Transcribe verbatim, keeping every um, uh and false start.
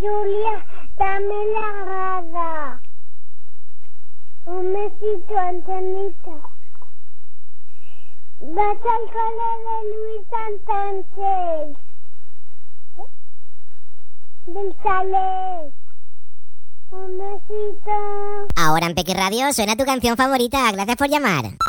Julia también le agrada. Un besito, Antonita. Vas al cole de Luis entonces. Del chalet. Un besito. Ahora en Peque Radio suena tu canción favorita. Gracias por llamar.